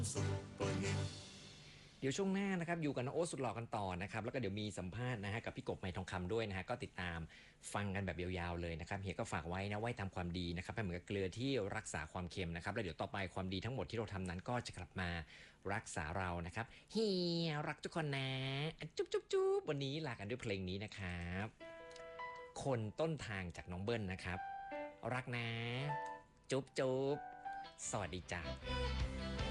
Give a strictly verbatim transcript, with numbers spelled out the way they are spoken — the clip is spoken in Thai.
เดี๋ยวช่วงหน้านะครับอยู่กับน้องโอ๊ตสุดหล่อกันต่อนะครับแล้วก็เดี๋ยวมีสัมภาษณ์นะฮะกับพี่กบไม้ทองคำด้วยนะฮะก็ติดตามฟังกันแบบยาวๆเลยนะครับเฮียก็ฝากไว้นะไว้ทำความดีนะครับให้เหมือนกับเกลือที่รักษาความเค็มนะครับแล้วเดี๋ยวต่อไปความดีทั้งหมดที่เราทำนั้นก็จะกลับมารักษาเรานะครับเฮียรักทุกคนนะจุ๊บจุ๊บจุ๊บวันนี้ลากันด้วยเพลงนี้นะครับคนต้นทางจากน้องเบิ้ลนะครับรักนะจุ๊บจุ๊บสวัสดีจ้า